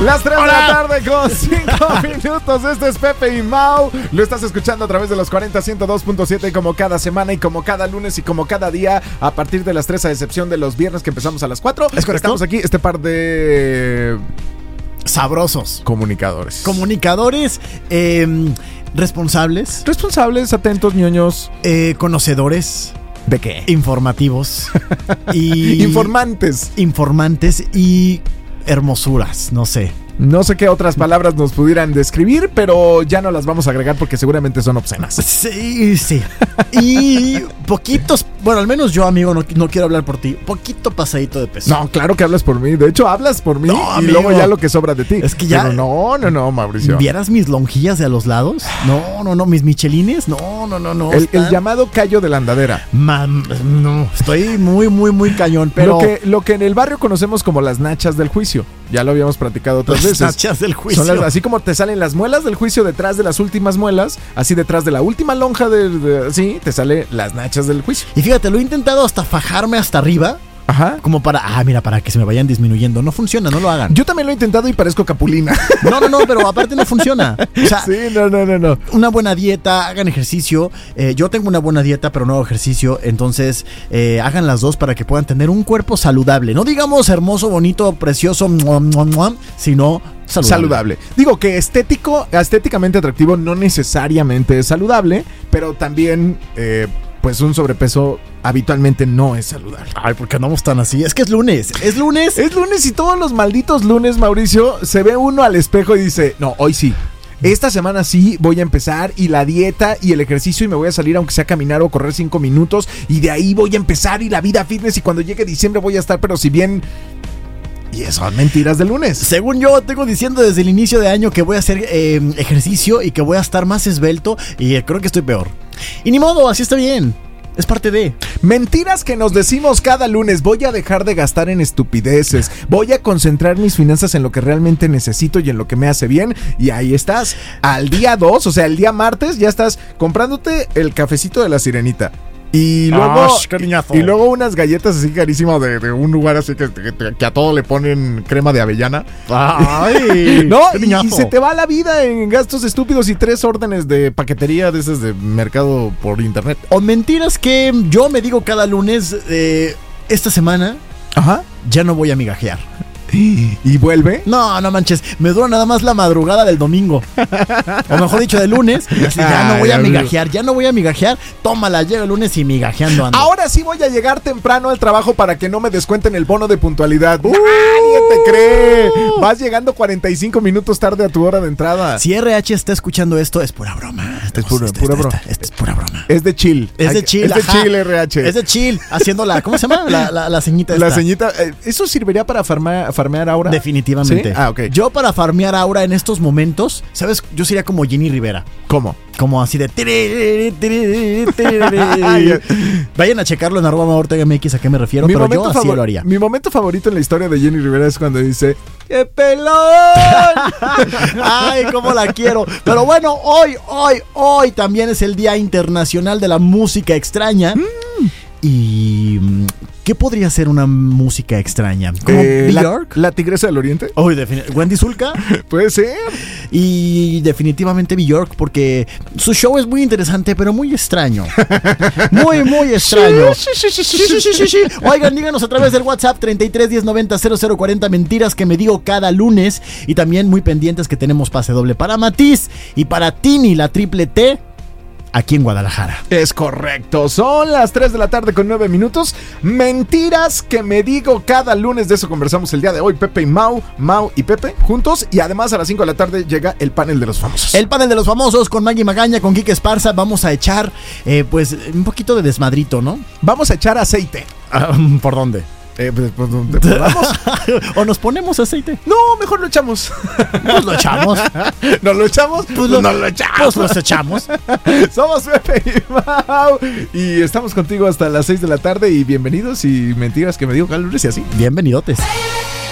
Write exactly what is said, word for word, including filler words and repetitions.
Las tres de la tarde con cinco minutos. Este es Pepe y Mau. Lo estás escuchando a través de los cuarenta, ciento dos punto siete, como cada semana y como cada lunes y como cada día, a partir de las tres, a excepción de los viernes que empezamos a las cuatro. Es correcto. Estamos aquí, este par de sabrosos comunicadores. Comunicadores eh, responsables. Responsables, atentos, ñoños. Eh, conocedores. ¿De qué? Informativos. y Informantes. Informantes y hermosuras, no sé. No sé qué otras palabras nos pudieran describir, pero ya no las vamos a agregar porque seguramente son obscenas. Sí, sí. Y poquitos, bueno, al menos yo, amigo, no, no quiero hablar por ti. Poquito pasadito de peso. No, claro que hablas por mí. De hecho, hablas por mí no, y amigo. luego ya lo que sobra de ti. Es que ya. Pero no, no, no, Mauricio. ¿Vieras mis lonjillas de a los lados? No, no, no. Mis michelines. No, no, no, no. El, el llamado callo de la andadera. Mam, no, estoy muy, muy, muy cañón. Pero lo que, lo que en el barrio conocemos como las nachas del juicio. Ya lo habíamos platicado otras las veces. Las nachas del juicio. Son las, así como te salen las muelas del juicio detrás de las últimas muelas, así detrás de la última lonja de, de sí, te sale las nachas del juicio. Y fíjate, lo he intentado hasta fajarme hasta arriba. Ajá. Como para, ah, mira, para que se me vayan disminuyendo. No funciona, no lo hagan. Yo también lo he intentado y parezco Capulina. No, no, no, pero aparte no funciona. O sea, sí, no, no, no, no. Una buena dieta, hagan ejercicio. Eh, yo tengo una buena dieta, pero no hago ejercicio. Entonces, eh, hagan las dos para que puedan tener un cuerpo saludable. No digamos hermoso, bonito, precioso, mua, mua, mua, sino saludable. Saludable. Digo que estético, estéticamente atractivo no necesariamente es saludable, pero también, eh, pues un sobrepeso habitualmente no es saludable. Ay, ¿por qué andamos tan así? Es que es lunes, es lunes. Es lunes y todos los malditos lunes, Mauricio, se ve uno al espejo y dice, no, hoy sí. Esta semana sí voy a empezar y la dieta y el ejercicio y me voy a salir aunque sea a caminar o correr cinco minutos y de ahí voy a empezar y la vida fitness y cuando llegue diciembre voy a estar, pero si bien... Y eso son mentiras de lunes. Según yo, tengo diciendo desde el inicio de año que voy a hacer eh, ejercicio y que voy a estar más esbelto y creo que estoy peor. Y ni modo, así está bien. Es parte de... Mentiras que nos decimos cada lunes. Voy a dejar de gastar en estupideces. Voy a concentrar mis finanzas en lo que realmente necesito y en lo que me hace bien. Y ahí estás. Al día dos, o sea, el día martes, ya estás comprándote el cafecito de la Sirenita. Y luego, oh, y luego unas galletas así carísimas de, de un lugar así que, que, que a todo le ponen crema de avellana. Ay, no, y, y se te va la vida en gastos estúpidos y tres órdenes de paquetería de esas de mercado por internet. O mentiras que yo me digo cada lunes, eh, esta semana, ajá, ya no voy a migajear. ¿Y vuelve? No, no manches, me dura nada más la madrugada del domingo. O mejor dicho, del lunes. Así, ya no voy a migajear, ya no voy a migajear. Tómala, llega el lunes y migajeando ando. Ahora sí voy a llegar temprano al trabajo para que no me descuenten el bono de puntualidad. Uh, ¡Nadie te cree! Vas llegando cuarenta y cinco minutos tarde a tu hora de entrada. Si R H está escuchando esto, es pura broma. Esto es pura, pura broma. Esto es pura broma. Es de chill. Es de chill, Es de ajá. chill, R H. Es de chill, haciendo la, ¿cómo se llama? La, la, la ceñita esta. La ceñita. Eh, ¿Eso serviría para farma, farmear aura? Definitivamente. ¿Sí? Ah, ok. Yo para farmear aura en estos momentos, ¿sabes? Yo sería como Jenny Rivera. ¿Cómo? Como así de... Vayan a checarlo en arroba Ortega M X a qué me refiero, mi pero yo así favor- lo haría. Mi momento favorito en la historia de Jenny Rivera es cuando dice... ¡Qué pelón! Ay, cómo la quiero. Pero bueno, hoy, hoy, hoy también es el Día Internacional de la Música Extraña. Mm. Y... ¿qué podría ser una música extraña? ¿Como eh, Björk? La, ¿La Tigresa del Oriente? Oh, defini- ¿Wendy Zulka? Puede ser. Y definitivamente Björk, porque su show es muy interesante, pero muy extraño. Muy, muy extraño. Sí, sí, sí, sí, Sí, sí, sí, sí. Oigan, díganos a través del WhatsApp treinta y tres diez noventa cero cero cuarenta mentiras que me digo cada lunes. Y también muy pendientes que tenemos pase doble para Matiz y para Tini, la triple T, aquí en Guadalajara. Es correcto, son las tres de la tarde con nueve minutos. Mentiras que me digo cada lunes. De eso conversamos el día de hoy, Pepe y Mau, Mau y Pepe juntos. Y además a las cinco de la tarde llega el panel de los famosos. El panel de los famosos con Maggie Magaña, con Kike Esparza. Vamos a echar eh, pues un poquito de desmadrito, ¿no? Vamos a echar aceite. Um, ¿Por dónde? Eh, pues, pues, ¿dónde podamos? ¿O nos ponemos aceite? No, mejor lo echamos. Pues lo echamos. ¿Nos lo echamos? Pues lo, nos lo echamos. Pues los echamos. Somos Pepe y Mau y estamos contigo hasta las seis de la tarde. Y bienvenidos y mentiras que me digo cada lunes y así. Bienvenidotes.